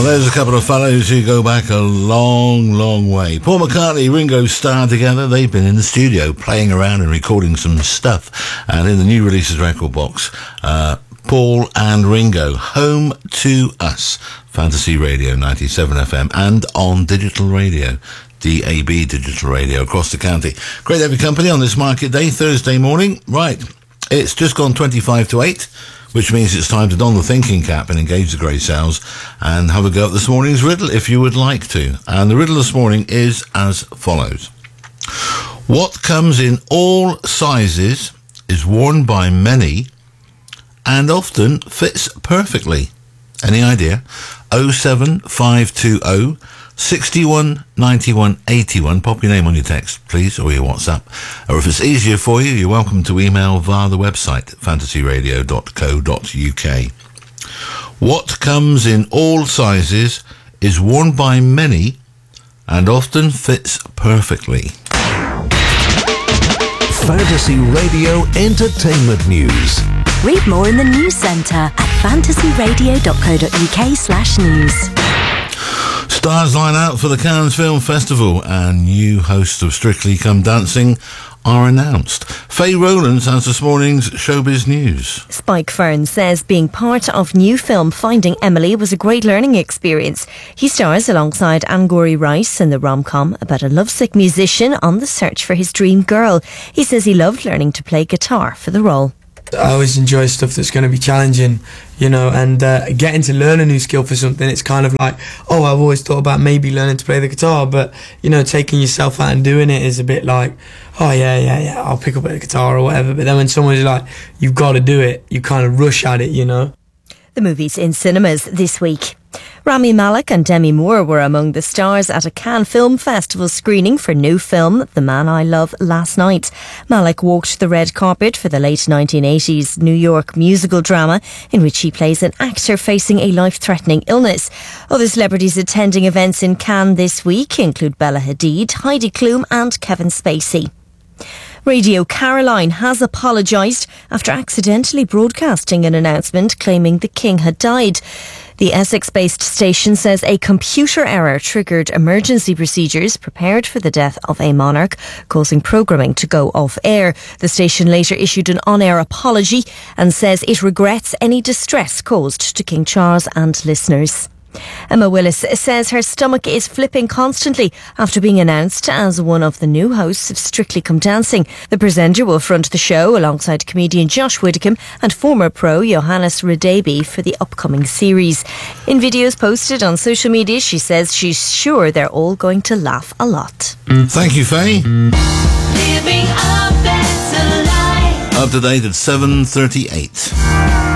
there's a couple of fellows who go back a long, long way. Paul McCartney, Ringo Starr together. They've been in the studio playing around and recording some stuff. And in the new releases record box, Paul and Ringo, Home to Us, Fantasy Radio 97 FM, and on digital radio, DAB digital radio across the county. Great to have your company on this market day, Thursday morning. Right, it's just gone 25 to 8. Which means it's time to don the thinking cap and engage the grey cells and have a go at this morning's riddle if you would like to. And the riddle this morning is as follows. What comes in all sizes, is worn by many, and often fits perfectly? Any idea? 07520 61 91 81. Pop your name on your text, please, or your WhatsApp. Or if it's easier for you, you're welcome to email via the website, fantasyradio.co.uk. What comes in all sizes, is worn by many, and often fits perfectly? Fantasy Radio Entertainment News. Read more in the News Centre at fantasyradio.co.uk/news. Stars line out for the Cannes Film Festival and new hosts of Strictly Come Dancing are announced. Faye Rowlands has this morning's Showbiz News. Spike Fern says being part of new film Finding Emily was a great learning experience. He stars alongside Angourie Rice in the rom-com about a lovesick musician on the search for his dream girl. He says he loved learning to play guitar for the role. I always enjoy stuff that's going to be challenging, you know, and getting to learn a new skill for something, it's kind of like, oh, I've always thought about maybe learning to play the guitar, but, you know, taking yourself out and doing it is a bit like, oh, yeah, I'll pick up a guitar or whatever. But then when someone's like, you've got to do it, you kind of rush at it, you know. The movie's in cinemas this week. Rami Malek and Demi Moore were among the stars at a Cannes Film Festival screening for new film The Man I Love last night. Malek walked the red carpet for the late 1980s New York musical drama in which he plays an actor facing a life-threatening illness. Other celebrities attending events in Cannes this week include Bella Hadid, Heidi Klum and Kevin Spacey. Radio Caroline has apologised after accidentally broadcasting an announcement claiming the King had died. The Essex-based station says a computer error triggered emergency procedures prepared for the death of a monarch, causing programming to go off air. The station later issued an on-air apology and says it regrets any distress caused to King Charles and listeners. Emma Willis says her stomach is flipping constantly after being announced as one of the new hosts of Strictly Come Dancing. The presenter will front the show alongside comedian Josh Widdicombe and former pro Johannes Radebe for the upcoming series. In videos posted on social media, she says she's sure they're all going to laugh a lot. Thank you, Faye. Living a better life. Up to date at 7:38.